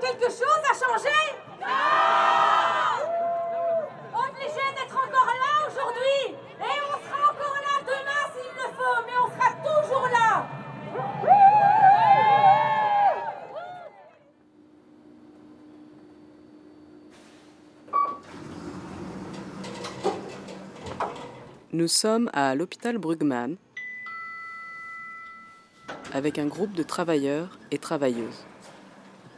quelque chose a changé? Non! Obligé d'être encore là aujourd'hui. Et on sera encore là demain s'il le faut, mais on sera toujours là. Nous sommes à l'hôpital Brugmann avec un groupe de travailleurs et travailleuses.